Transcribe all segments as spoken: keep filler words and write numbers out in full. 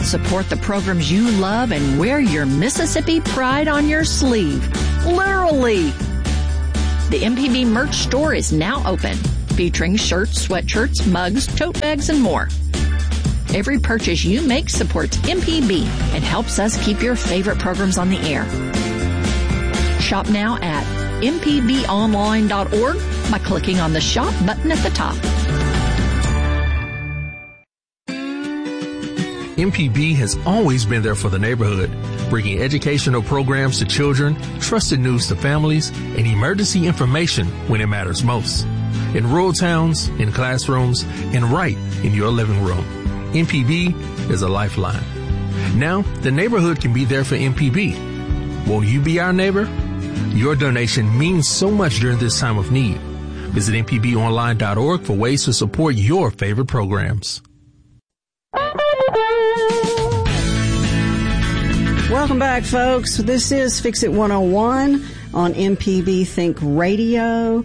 support the programs you love, and wear your Mississippi pride on your sleeve. Literally. The M P B merch store is now open, featuring shirts, sweatshirts, mugs, tote bags, and more. Every purchase you make supports M P B and helps us keep your favorite programs on the air. Shop now at m p b online dot org by clicking on the Shop button at the top. M P B has always been there for the neighborhood, bringing educational programs to children, trusted news to families, and emergency information when it matters most. In rural towns, in classrooms, and right in your living room. M P B is a lifeline. Now, the neighborhood can be there for M P B. Won't you be our neighbor? Your donation means so much during this time of need. Visit m p b online dot org for ways to support your favorite programs. Welcome back, folks. This is Fix It one oh one on M P B Think Radio.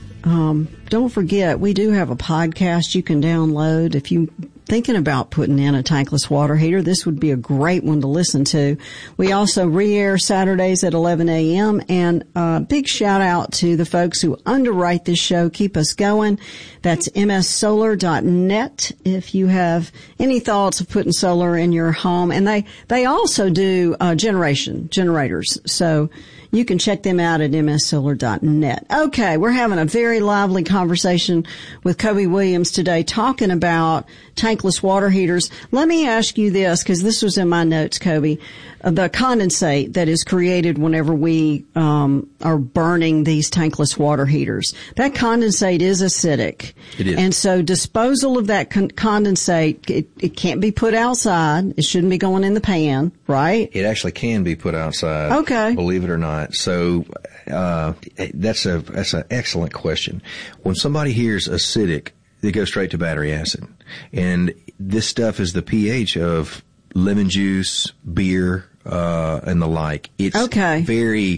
Um, don't forget, we do have a podcast you can download. If you're thinking about putting in a tankless water heater, this would be a great one to listen to. We also re-air Saturdays at eleven a.m. And uh big shout out to the folks who underwrite this show, keep us going. That's m s solar dot net if you have any thoughts of putting solar in your home. And they, they also do uh generation, generators. So you can check them out at m s solar dot net. Okay, we're having a very lively conversation with Kobe Williams today, talking about tankless water heaters. Let me ask you this, because this was in my notes, Kobe. Uh, the condensate that is created whenever we um are burning these tankless water heaters, that condensate is acidic. It is. And so disposal of that con- condensate, it, it can't be put outside. It shouldn't be going in the pan, right? It actually can be put outside. Okay. Believe it or not. So, uh, that's a, that's an excellent question. When somebody hears acidic, they go straight to battery acid. And this stuff is the pH of lemon juice, beer, uh, and the like. It's okay. very,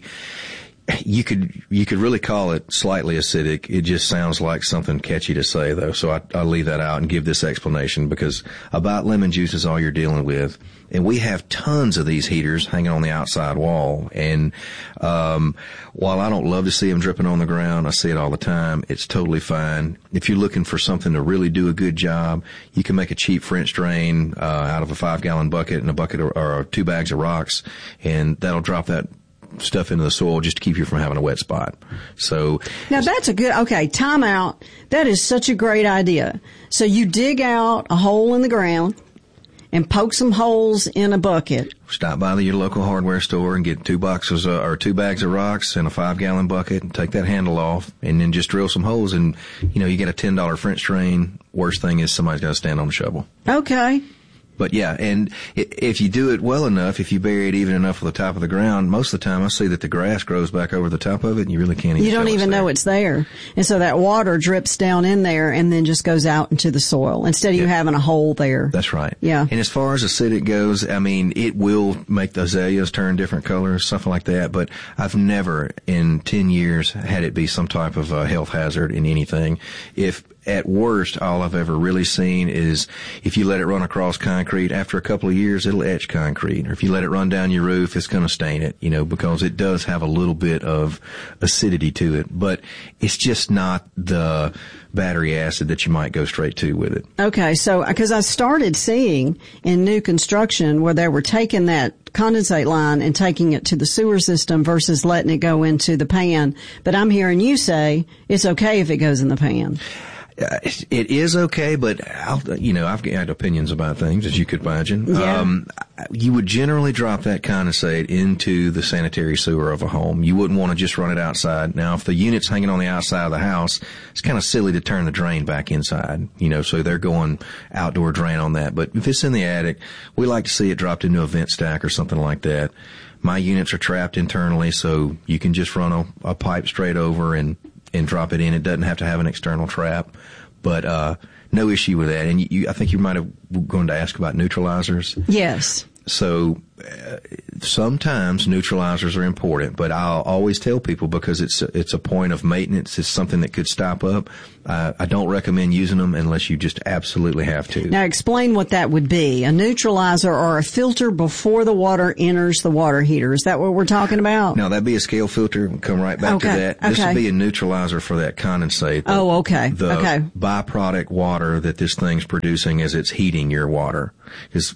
you could, you could really call it slightly acidic. It just sounds like something catchy to say, though. So I, I'll leave that out and give this explanation, because about lemon juice is all you're dealing with. And we have tons of these heaters hanging on the outside wall. And, um, while I don't love to see them dripping on the ground, I see it all the time. It's totally fine. If you're looking for something to really do a good job, you can make a cheap French drain, uh, out of a five gallon bucket and a bucket or, or two bags of rocks, and that'll drop that stuff into the soil just to keep you from having a wet spot. So now that's a good, okay, time out. That is such a great idea. So you dig out a hole in the ground and poke some holes in a bucket. Stop by the, your local hardware store and get two boxes uh, or two bags of rocks and a five gallon bucket, and take that handle off, and then just drill some holes, and you know, you get a ten dollar French drain. Worst thing is somebody's got to stand on the shovel. Okay. But yeah, and if you do it well enough, if you bury it even enough with the top of the ground, most of the time I see that the grass grows back over the top of it, and you really can't even You don't even know it's there. And so that water drips down in there and then just goes out into the soil instead of you having a hole there. That's right. Yeah. And as far as acidic goes, I mean, it will make the azaleas turn different colors, something like that, but I've never in ten years had it be some type of uh, health hazard in anything. If at worst, all I've ever really seen is if you let it run across concrete, after a couple of years, it'll etch concrete. Or if you let it run down your roof, it's going to stain it, you know, because it does have a little bit of acidity to it. But it's just not the battery acid that you might go straight to with it. Okay, so because I started seeing in new construction where they were taking that condensate line and taking it to the sewer system versus letting it go into the pan. But I'm hearing you say it's okay if it goes in the pan. Uh, it is okay, but I'll, you know, I've got opinions about things, as you could imagine. Yeah. Um, you would generally drop that condensate into the sanitary sewer of a home. You wouldn't want to just run it outside. Now, if the unit's hanging on the outside of the house, it's kind of silly to turn the drain back inside, you know, so they're going outdoor drain on that. But if it's in the attic, we like to see it dropped into a vent stack or something like that. My units are trapped internally, so you can just run a, a pipe straight over and and drop it in. It doesn't have to have an external trap, but uh no issue with that. And you, I think you might have going to ask about neutralizers. Yes. So uh, sometimes neutralizers are important, but I'll always tell people, because it's it's a point of maintenance, it's something that could stop up. Uh, I don't recommend using them unless you just absolutely have to. Now, explain what that would be. A neutralizer or a filter before the water enters the water heater. Is that what we're talking about? Now, that'd be a scale filter. We'll come right back okay. to that. This okay. would be a neutralizer for that condensate. The, oh, okay. The okay. byproduct water that this thing's producing as it's heating your water. Because,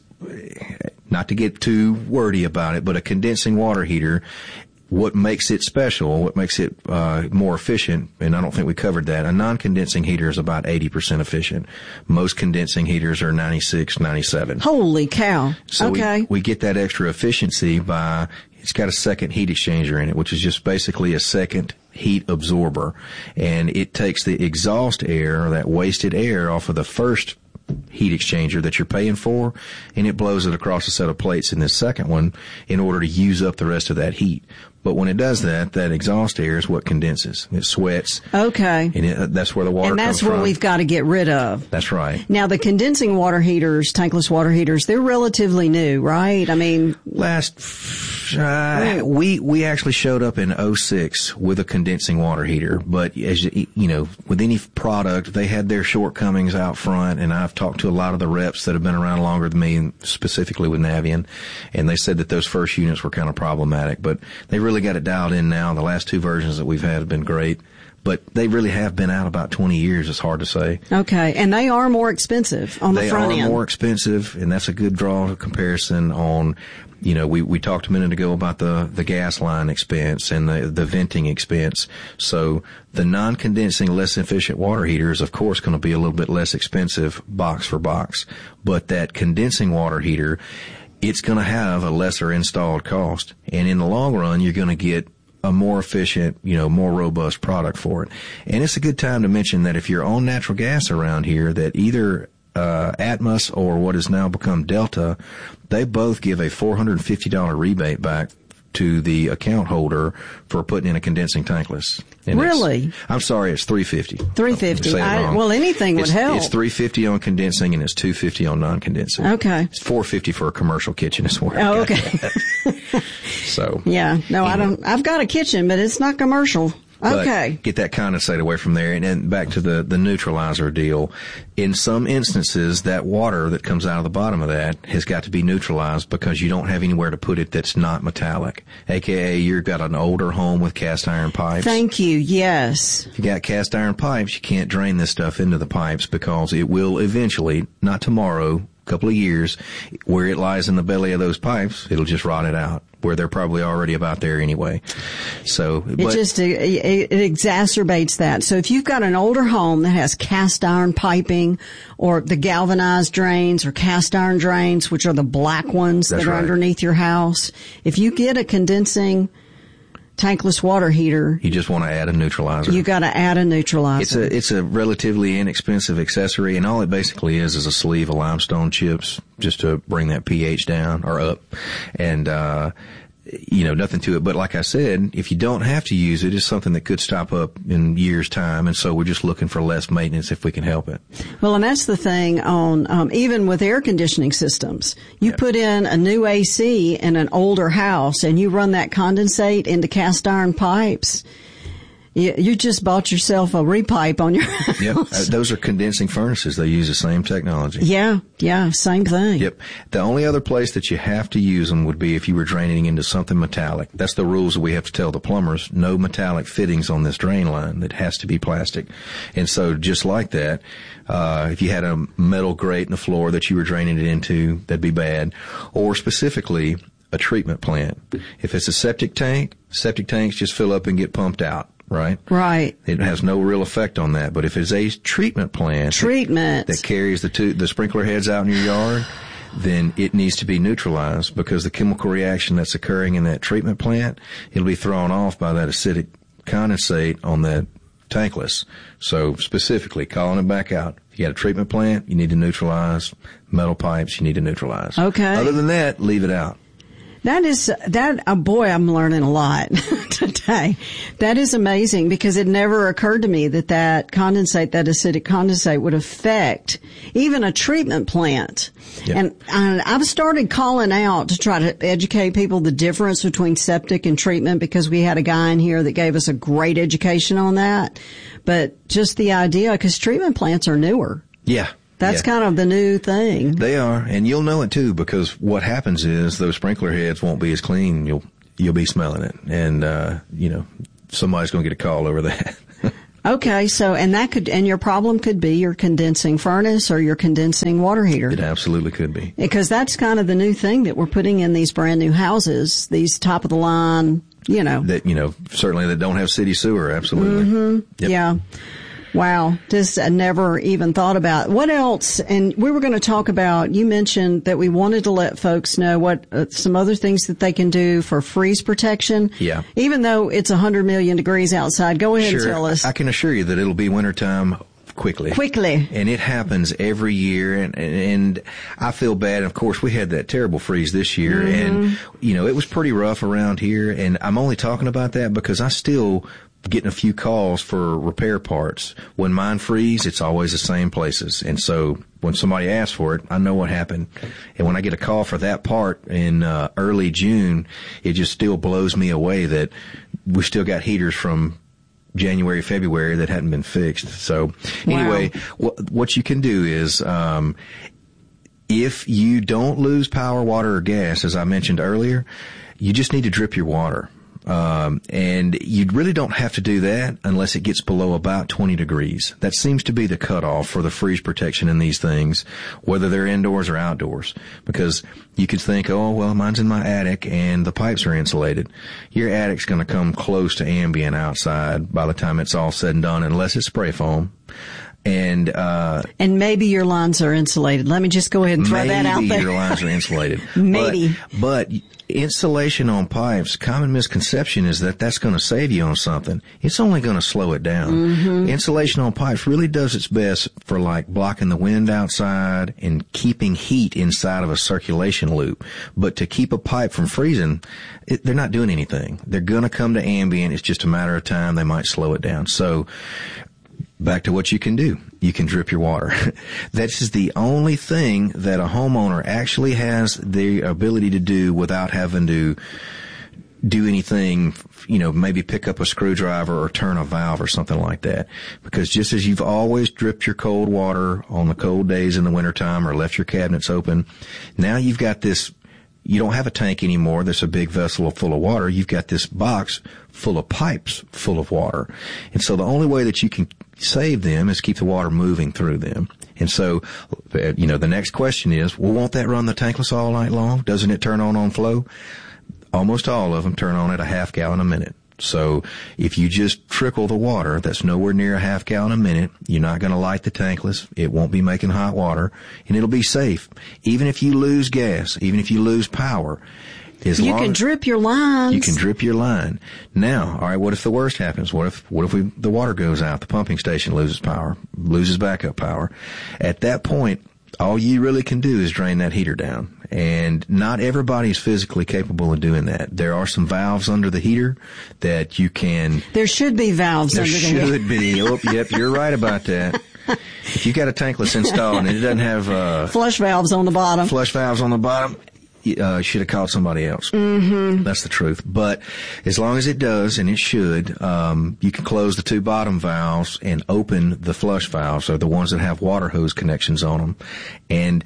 not to get too wordy about it, but a condensing water heater, what makes it special, what makes it uh, more efficient, and I don't think we covered that, a non-condensing heater is about eighty percent efficient. Most condensing heaters are ninety-six, ninety-seven. Holy cow. So okay. we, we get that extra efficiency by, it's got a second heat exchanger in it, which is just basically a second heat absorber. And it takes the exhaust air, or that wasted air, off of the first heat exchanger that you're paying for, and it blows it across a set of plates in this second one in order to use up the rest of that heat. But when it does that, that exhaust air is what condenses. It sweats. Okay. And it, that's where the water comes from. And that's what we've got to get rid of. That's right. Now, the condensing water heaters, tankless water heaters, they're relatively new, right? I mean... Last... Uh, we we actually showed up in oh six with a condensing water heater, but as you, you know, with any product, they had their shortcomings out front, and I've talked to a lot of the reps that have been around longer than me, and specifically with Navien, and they said that those first units were kind of problematic, but they really got it dialed in now. The last two versions that we've had have been great. But they really have been out about twenty years. It's hard to say. Okay. And they are more expensive on the they front end. They are more expensive, and that's a good draw comparison on, you know, we, we talked a minute ago about the, the gas line expense and the, the venting expense. So the non-condensing, less efficient water heater is, of course, going to be a little bit less expensive box for box. But that condensing water heater, it's going to have a lesser installed cost. And in the long run, you're going to get a more efficient, you know, more robust product for it. And it's a good time to mention that if you're on natural gas around here, that either uh Atmos or what has now become Delta, they both give a four hundred fifty dollars rebate back to the account holder for putting in a condensing tankless. And really? I'm sorry, it's three hundred fifty dollars. three hundred fifty dollars. I, well, anything it's, would help. It's three hundred fifty dollars on condensing, and it's two hundred fifty dollars on non-condensing. Okay. It's four hundred fifty dollars for a commercial kitchen as well. Oh, okay. So. Yeah. No, I don't, I've got a kitchen, but it's not commercial. Okay. But get that condensate away from there. And then back to the, the neutralizer deal. In some instances, that water that comes out of the bottom of that has got to be neutralized because you don't have anywhere to put it that's not metallic. A K A you've got an older home with cast iron pipes. Thank you. Yes. If you got cast iron pipes, you can't drain this stuff into the pipes because it will eventually, not tomorrow, a couple of years, where it lies in the belly of those pipes, it'll just rot it out, where they're probably already about there anyway. So it but, just it, it exacerbates that. So if you've got an older home that has cast iron piping or the galvanized drains or cast iron drains, which are the black ones that are right. underneath your house, if you get a condensing tankless water heater, you just want to add a neutralizer. You got to add a neutralizer. It's a it's a relatively inexpensive accessory, and all it basically is is a sleeve of limestone chips just to bring that pH down or up, and uh you know, nothing to it. But like I said, if you don't have to use it, it's something that could stop up in years' time, and so we're just looking for less maintenance if we can help it. Well, and that's the thing on um, even with air conditioning systems. You yeah. put in a new A C in an older house, and you run that condensate into cast iron pipes. You, you just bought yourself a repipe on your house. Yep, uh, those are condensing furnaces. They use the same technology. Yeah, yeah, same thing. Yep. The only other place that you have to use them would be if you were draining into something metallic. That's the rules that we have to tell the plumbers. No metallic fittings on this drain line. That has to be plastic. And so just like that, uh, if you had a metal grate in the floor that you were draining it into, that'd be bad. Or specifically, a treatment plant. If it's a septic tank, septic tanks just fill up and get pumped out. Right? Right. It has no real effect on that. But if it's a treatment plant treatment. That, that carries the two, the sprinkler heads out in your yard, then it needs to be neutralized because the chemical reaction that's occurring in that treatment plant, it'll be thrown off by that acidic condensate on that tankless. So specifically, calling it back out. If you got a treatment plant, you need to neutralize. Metal pipes, you need to neutralize. Okay. Other than that, leave it out. That is, that, oh boy, I'm learning a lot today. Okay. That is amazing because it never occurred to me that that condensate, that acidic condensate would affect even a treatment plant. Yep. And, and I've started calling out to try to educate people the difference between septic and treatment because we had a guy in here that gave us a great education on that. But just the idea, because treatment plants are newer. Yeah. That's yeah. kind of the new thing. They are, and you'll know it too because what happens is those sprinkler heads won't be as clean. You'll you'll be smelling it, and uh, you know somebody's going to get a call over that. Okay, so and that could and your problem could be your condensing furnace or your condensing water heater. It absolutely could be because that's kind of the new thing that we're putting in these brand new houses, these top of the line, you know. That you know certainly that don't have city sewer. Absolutely, mm-hmm. Yep. Yeah. Wow, just I never even thought about what else. And we were going to talk about, you mentioned that we wanted to let folks know what uh, some other things that they can do for freeze protection. Yeah. Even though it's one hundred million degrees outside. Go ahead sure. and tell us. I can assure you that it'll be wintertime quickly. Quickly. And it happens every year. And, and I feel bad. Of course, we had that terrible freeze this year. Mm-hmm. And, you know, it was pretty rough around here. And I'm only talking about that because I still getting a few calls for repair parts. When mine freeze, it's always the same places. And so when somebody asks for it, I know what happened. And when I get a call for that part in uh, early June, it just still blows me away that we still got heaters from January, February that hadn't been fixed. So anyway, wow. what, what you can do is, um, if you don't lose power, water, or gas, as I mentioned earlier, you just need to drip your water. Um, and you really don't have to do that unless it gets below about twenty degrees. That seems to be the cutoff for the freeze protection in these things, whether they're indoors or outdoors. Because you could think, oh, well, mine's in my attic and the pipes are insulated. Your attic's going to come close to ambient outside by the time it's all said and done, unless it's spray foam. And, uh, and maybe your lines are insulated. Let me just go ahead and throw that out there. Maybe your lines are insulated. Maybe. But, but insulation on pipes, common misconception is that that's going to save you on something. It's only going to slow it down. Mm-hmm. Insulation on pipes really does its best for like blocking the wind outside and keeping heat inside of a circulation loop. But to keep a pipe from freezing, it, they're not doing anything. They're going to come to ambient. It's just a matter of time. They might slow it down. So, back to what you can do. You can drip your water. This is the only thing that a homeowner actually has the ability to do without having to do anything, you know, maybe pick up a screwdriver or turn a valve or something like that. Because just as you've always dripped your cold water on the cold days in the wintertime or left your cabinets open, now you've got this. You don't have a tank anymore that's a big vessel full of water. You've got this box full of pipes full of water. And so the only way that you can save them is keep the water moving through them. And so, you know, the next question is, well, won't that run the tankless all night long? Doesn't it turn on on flow? Almost all of them turn on at a half gallon a minute. So if you just trickle the water, that's nowhere near a half gallon a minute. You're not going to light the tankless. It won't be making hot water, and it'll be safe. Even if you lose gas, even if you lose power, as you long can as drip your lines. You can drip your line. Now, all right, what if the worst happens? What if what if we the water goes out, the pumping station loses power, loses backup power? At that point, all you really can do is drain that heater down. And not everybody is physically capable of doing that. There are some valves under the heater that you can... There should be valves there under the heater. There should be. Oh, yep, you're right about that. If you got a tankless installed and it doesn't have... Uh, flush valves on the bottom. Flush valves on the bottom. Uh, you should have called somebody else. Mm-hmm. That's the truth. But as long as it does, and it should, um, you can close the two bottom valves and open the flush valves, or the ones that have water hose connections on them. And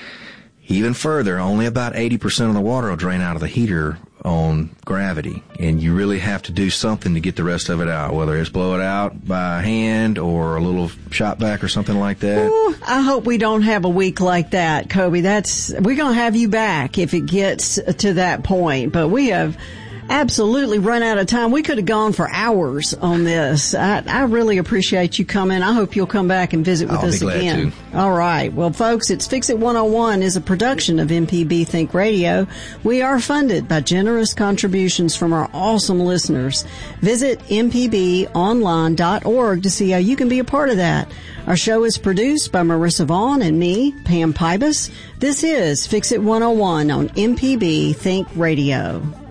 even further, only about eighty percent of the water will drain out of the heater on gravity. And you really have to do something to get the rest of it out, whether it's blow it out by hand or a little shot back or something like that. Ooh, I hope we don't have a week like that, Kobe. That's, we're going to have you back if it gets to that point. But we have absolutely run out of time. We could have gone for hours on this. I, I really appreciate you coming. I hope you'll come back and visit with I'll us be glad again. to. All right. Well, folks, it's Fix It one oh one is a production of M P B Think Radio. We are funded by generous contributions from our awesome listeners. Visit m p b online dot org to see how you can be a part of that. Our show is produced by Marissa Vaughn and me, Pam Pybus. This is Fix It one oh one on M P B Think Radio.